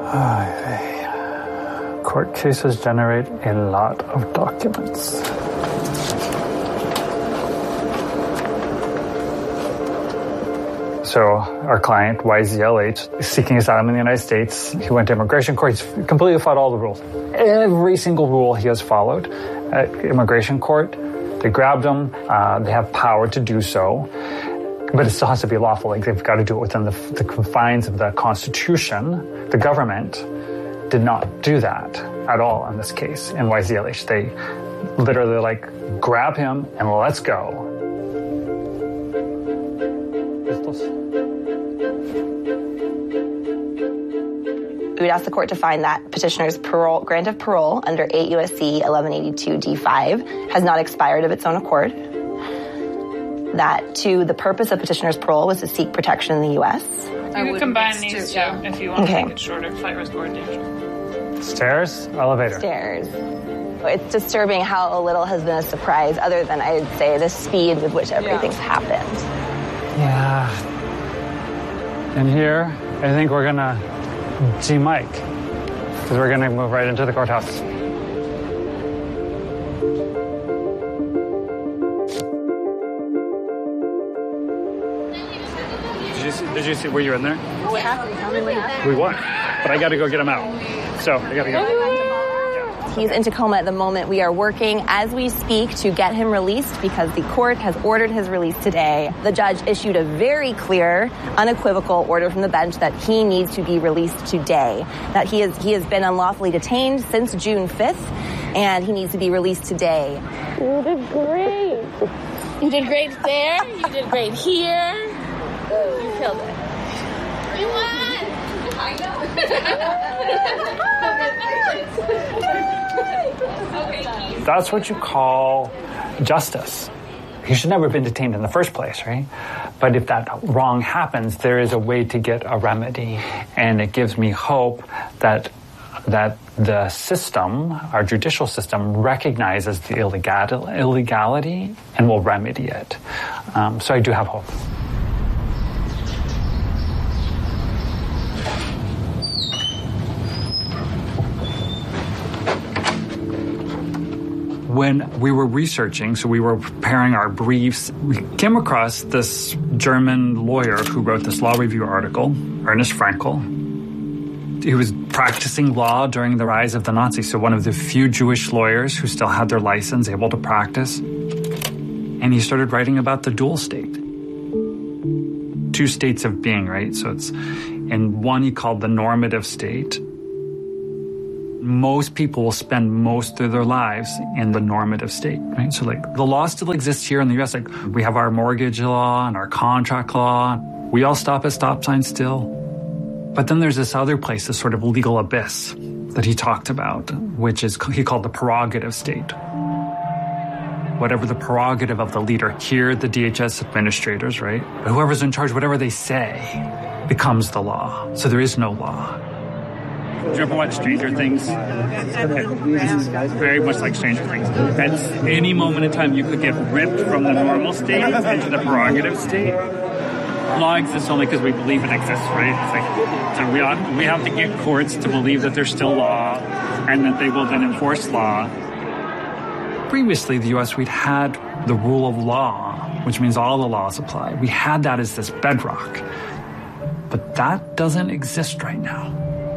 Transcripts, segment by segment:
Court cases generate a lot of documents. So our client, YZLH, is seeking asylum in the United States. He went to immigration court. He's completely followed all the rules. Every single rule he has followed. At immigration court, they grabbed him. They have power to do so. But it still has to be lawful. Like, they've got to do it within the confines of the Constitution. The government did not do that at all in this case. In YZLH, they literally grab him and let's go. We would ask the court to find that petitioner's grant of parole under 8 U.S.C. 1182 D5 has not expired of its own accord. That the purpose of petitioner's parole was to seek protection in the U.S. You could combine these two if you want to make it shorter, flight risk or danger. Stairs, elevator. Stairs. It's disturbing how little has been a surprise, other than, I'd say, the speed with which everything's happened. Yeah. And here, I think we're gonna see Mike, because we're gonna move right into the courthouse. Did you see, were you in there? Oh, what happened? We won, but I gotta go get him out. So, I gotta go. He's in Tacoma at the moment. We are working as we speak to get him released because the court has ordered his release today. The judge issued a very clear, unequivocal order from the bench that he needs to be released today. That he has been unlawfully detained since June 5th, and he needs to be released today. You did great. You did great there. You did great here. You killed it. You won! I know. That's what you call justice. He should never have been detained in the first place, right? But if that wrong happens, there is a way to get a remedy. And it gives me hope that the system, our judicial system, recognizes the illegality and will remedy it. So I do have hope. When we were researching, so we were preparing our briefs, we came across this German lawyer who wrote this law review article, Ernest Frankel. He was practicing law during the rise of the Nazis, so one of the few Jewish lawyers who still had their license, able to practice. And he started writing about the dual state. Two states of being, right? So it's, in one he called the normative state. Most people will spend most of their lives in the normative state, right? So the law still exists here in the U.S. We have our mortgage law and our contract law. We all stop at stop signs still. But then there's this other place, this sort of legal abyss that he talked about, which is he called the prerogative state. Whatever the prerogative of the leader. Here, the DHS administrators, right? But whoever's in charge, whatever they say becomes the law. So there is no law. Did you ever watch Stranger Things? It's very much like Stranger Things. At any moment in time, you could get ripped from the normal state into the prerogative state. Law exists only because we believe it exists, right? It's so we have to get courts to believe that there's still law and that they will then enforce law. Previously, the U.S., we'd had the rule of law, which means all the laws apply. We had that as this bedrock. But that doesn't exist right now.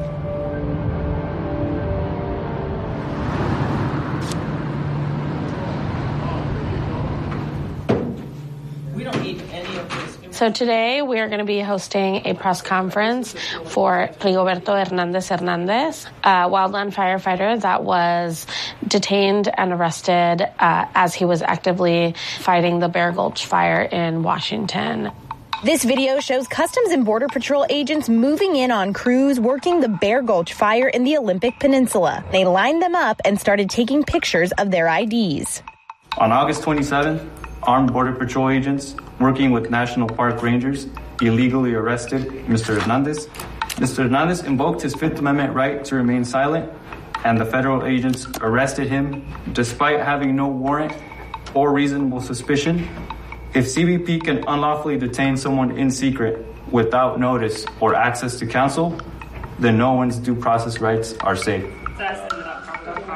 So today we are going to be hosting a press conference for Rigoberto Hernandez, a wildland firefighter that was detained and arrested as he was actively fighting the Bear Gulch fire in Washington. This video shows Customs and Border Patrol agents moving in on crews working the Bear Gulch fire in the Olympic Peninsula. They lined them up and started taking pictures of their IDs. On August 27th, armed Border Patrol agents working with National Park Rangers illegally arrested Mr. Hernandez. Mr. Hernandez invoked his Fifth Amendment right to remain silent, and the federal agents arrested him despite having no warrant or reasonable suspicion. If CBP can unlawfully detain someone in secret without notice or access to counsel, then no one's due process rights are safe.